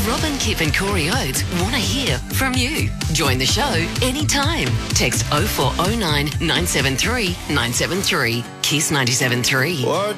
Robin, Kip and Corey Oates want to hear from you. Join the show anytime. Text 0409 973 973. Kiss 97.3.